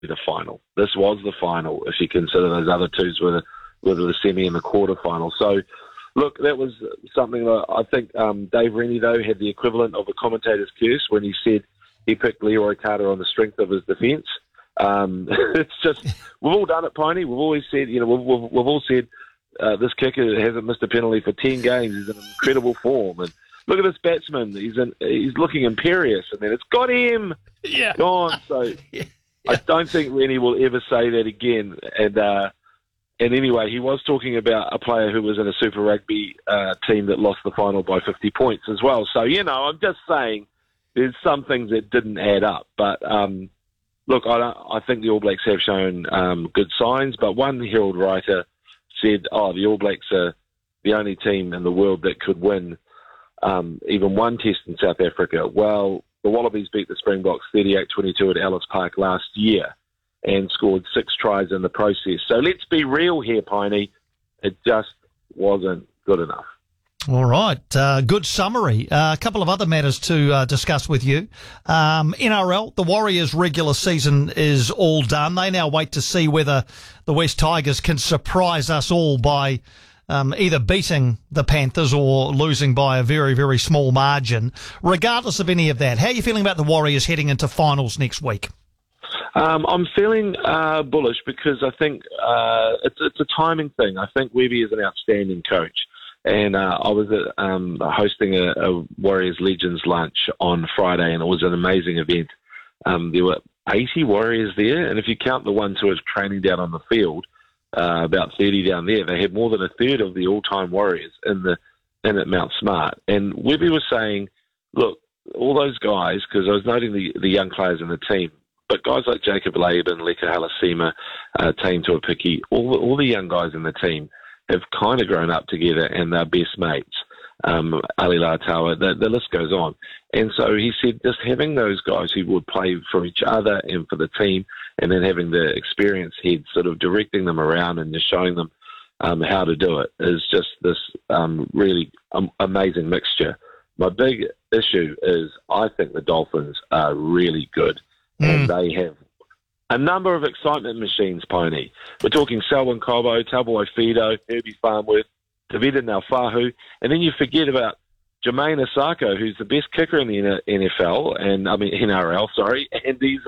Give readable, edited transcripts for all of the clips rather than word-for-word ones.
the final. This was the final, if you consider those other twos were the semi and the quarterfinal. So, look, that was something that I think Dave Rennie, though, had the equivalent of a commentator's curse when he said he picked Leroy Carter on the strength of his defence. It's just, we've all done it, Piney. We've always said, we've all said this kicker hasn't missed a penalty for 10 games. He's in incredible form. And look at this batsman. He's looking imperious. And then it's got him. Yeah. Gone. So I don't think Rennie will ever say that again. And anyway, he was talking about a player who was in a Super Rugby team that lost the final by 50 points as well. So, I'm just saying there's some things that didn't add up. But, look, I think the All Blacks have shown good signs. But one Herald writer said, the All Blacks are the only team in the world that could win even one test in South Africa. Well, the Wallabies beat the Springboks 38-22 at Ellis Park last year and scored 6 tries in the process. So let's be real here, Piney. It just wasn't good enough. All right. Good summary. A couple of other matters to discuss with you. NRL, the Warriors' regular season is all done. They now wait to see whether the West Tigers can surprise us all by either beating the Panthers or losing by a very, very small margin. Regardless of any of that, how are you feeling about the Warriors heading into finals next week? I'm feeling bullish because I think it's a timing thing. I think Webby is an outstanding coach. And I was hosting a Warriors Legends lunch on Friday, and it was an amazing event. There were 80 Warriors there, and if you count the ones who were training down on the field, about 30 down there, they had more than a third of the all-time Warriors in at Mount Smart. And Webby was saying, look, all those guys, because I was noting the young players in the team, but guys like Jacob Laban, Leka Halasima, Tane Tuapiki, all the young guys in the team have kind of grown up together and they're best mates. Ali Latawa, the list goes on. And so he said just having those guys who would play for each other and for the team, and then having the experienced heads sort of directing them around and just showing them how to do it is just this really amazing mixture. My big issue is I think the Dolphins are really good. And they have a number of excitement machines, Pony. We're talking Selwyn Cobo, Tabuai Fido, Herbie Farnworth, Tavita Naufahu, and then you forget about Jermaine Asako, who's the best kicker in the NRL, and these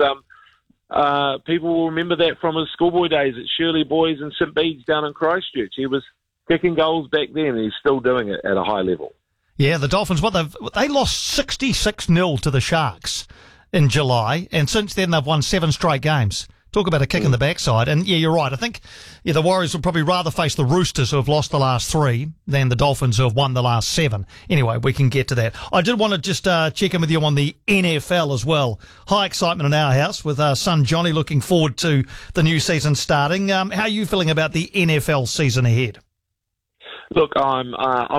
people will remember that from his schoolboy days at Shirley Boys and St. Bede's down in Christchurch. He was kicking goals back then, and he's still doing it at a high level. Yeah, the Dolphins, they lost 66-0 to the Sharks in July, and since then they've won 7 straight games. Talk about a kick in the backside. And yeah, you're right. I think the Warriors would probably rather face the Roosters, who have lost the last 3, than the Dolphins, who have won the last 7. Anyway, we can get to that. I did want to just check in with you on the NFL as well. High excitement in our house with son Johnny looking forward to the new season starting. How are you feeling about the NFL season ahead? Look, I'm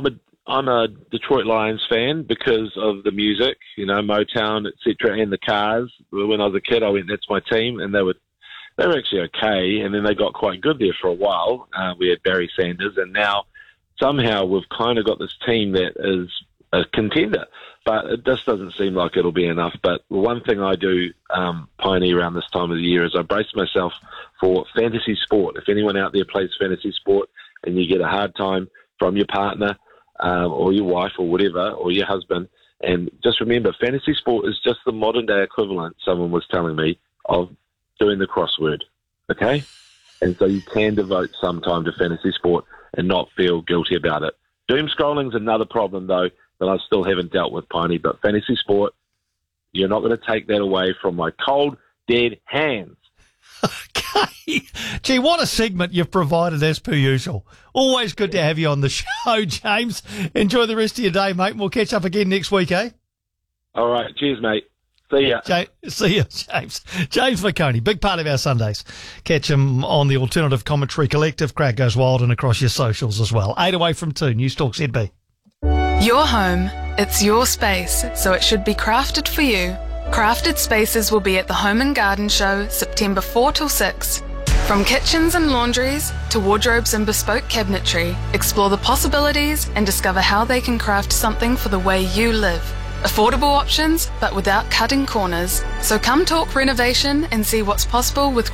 a Detroit Lions fan because of the music, Motown, etc., and the Cars. When I was a kid, I went, that's my team, and they were actually okay, and then they got quite good there for a while. We had Barry Sanders, and now somehow we've kind of got this team that is a contender, but it just doesn't seem like it'll be enough. But one thing I do, Piney, around this time of the year is I brace myself for fantasy sport. If anyone out there plays fantasy sport and you get a hard time from your partner, or your wife or whatever, or your husband. And just remember, fantasy sport is just the modern day equivalent, someone was telling me, of doing the crossword, okay? And so you can devote some time to fantasy sport and not feel guilty about it. Doom scrolling's another problem, though, that I still haven't dealt with, Piney, but fantasy sport, you're not going to take that away from my cold, dead hands. Okay. Gee, what a segment you've provided as per usual. Always good to have you on the show, James. Enjoy the rest of your day, mate, and we'll catch up again next week, eh? All right. Cheers, mate. See ya. See ya, James. James McConey, big part of our Sundays. Catch him on the Alternative Commentary Collective. Crowd Goes Wild and across your socials as well. 8 away from 2, News Talk ZB. Your home, it's your space, so it should be crafted for you. Crafted Spaces will be at the Home and Garden Show September 4 till 6. From kitchens and laundries to wardrobes and bespoke cabinetry, explore the possibilities and discover how they can craft something for the way you live. Affordable options, but without cutting corners. So come talk renovation and see what's possible with